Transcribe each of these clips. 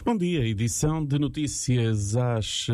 Bom dia, edição de notícias às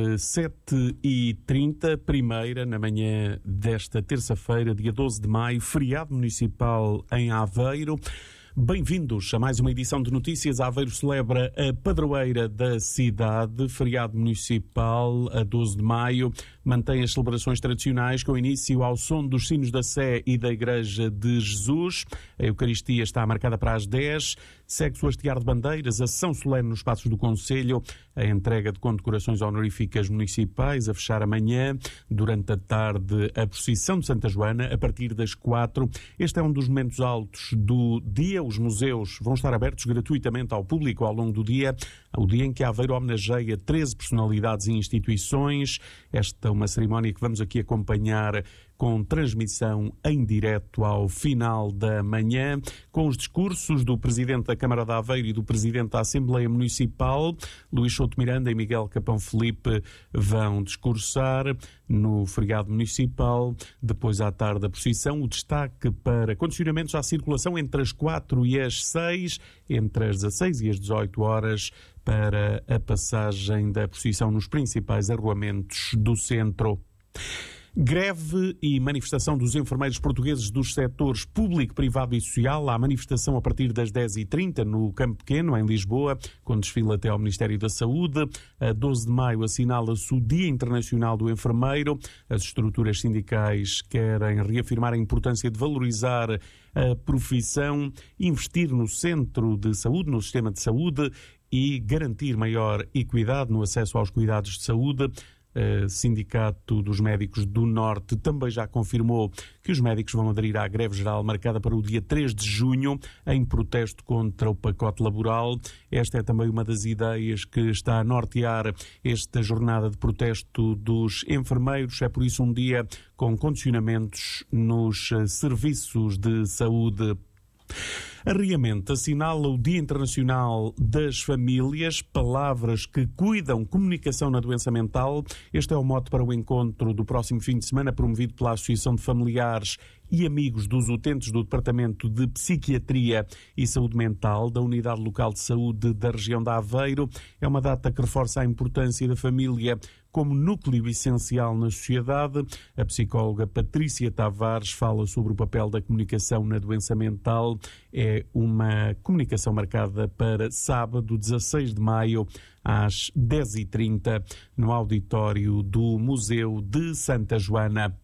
7h30, primeira na manhã desta terça-feira, dia 12 de maio, feriado municipal em Aveiro. Bem-vindos a mais uma edição de notícias. Aveiro celebra a padroeira da cidade, feriado municipal a 12 de maio. Mantém as celebrações tradicionais com início ao som dos sinos da Sé e da Igreja de Jesus. A Eucaristia está marcada para as 10. Segue-se o hastear de bandeiras, a sessão solene nos Passos do Conselho, a entrega de condecorações honoríficas municipais a fechar amanhã. Durante a tarde, a procissão de Santa Joana, a partir das 4. Este é um dos momentos altos do dia. Os museus vão estar abertos gratuitamente ao público ao longo do dia, o dia em que Aveiro homenageia 13 personalidades e instituições. Esta é uma cerimónia que vamos aqui acompanhar com transmissão em direto ao final da manhã, com os discursos do Presidente da Câmara de Aveiro e do Presidente da Assembleia Municipal. Luís Souto Miranda e Miguel Capão Felipe vão discursar no feriado municipal. Depois, à tarde, a procissão, o destaque para condicionamentos à circulação entre as 4 e as 6, entre as 16 e as 18 horas, para a passagem da procissão nos principais arruamentos do centro. Greve e manifestação dos enfermeiros portugueses dos setores público, privado e social. Há manifestação a partir das 10h30 no Campo Pequeno, em Lisboa, com desfile até ao Ministério da Saúde. A 12 de maio assinala-se o Dia Internacional do Enfermeiro. As estruturas sindicais querem reafirmar a importância de valorizar a profissão, investir no centro de saúde, no sistema de saúde e garantir maior equidade no acesso aos cuidados de saúde. Sindicato dos Médicos do Norte também já confirmou que os médicos vão aderir à greve geral marcada para o dia 3 de junho, em protesto contra o pacote laboral. Esta é também uma das ideias que está a nortear esta jornada de protesto dos enfermeiros. É por isso um dia com condicionamentos nos serviços de saúde. Arreamento assinala o Dia Internacional das Famílias, palavras que cuidam, comunicação na doença mental. Este é o mote para o encontro do próximo fim de semana, promovido pela Associação de Familiares e Amigos dos Utentes do Departamento de Psiquiatria e Saúde Mental da Unidade Local de Saúde da região de Aveiro. É uma data que reforça a importância da família como núcleo essencial na sociedade. A psicóloga Patrícia Tavares fala sobre o papel da comunicação na doença mental. É uma comunicação marcada para sábado, 16 de maio, às 10h30, no auditório do Museu de Santa Joana.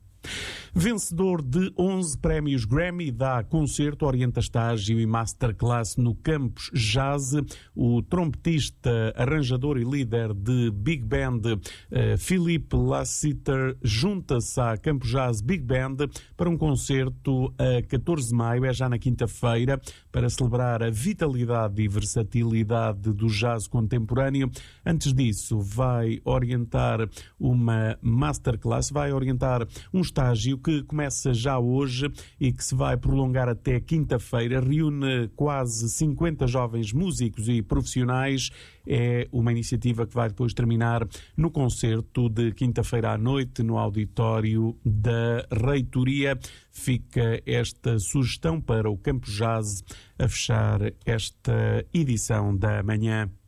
Vencedor de 11 prémios Grammy, dá concerto, orienta estágio e masterclass no Campus Jazz. O trompetista, arranjador e líder de Big Band, Philippe Lassiter, junta-se à Campus Jazz Big Band para um concerto a 14 de maio, é já na quinta-feira, para celebrar a vitalidade e versatilidade do jazz contemporâneo. Antes disso, vai orientar uma masterclass, vai orientar um estágio que começa já hoje e que se vai prolongar até quinta-feira. Reúne quase 50 jovens músicos e profissionais. É uma iniciativa que vai depois terminar no concerto de quinta-feira à noite no auditório da Reitoria. Fica esta sugestão para o Campus Jazz a fechar esta edição da manhã.